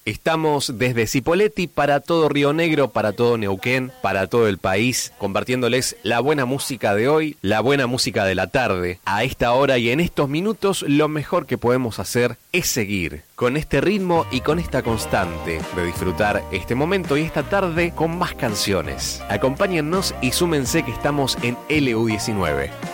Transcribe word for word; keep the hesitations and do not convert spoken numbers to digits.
Estamos desde Cipolletti para todo Río Negro, para todo Neuquén, para todo el país, compartiéndoles la buena música de hoy, la buena música de la tarde. A esta hora y en estos minutos, lo mejor que podemos hacer es seguir con este ritmo y con esta constante de disfrutar este momento y esta tarde con más canciones. Acompáñennos y súmense que estamos en L U diecinueve.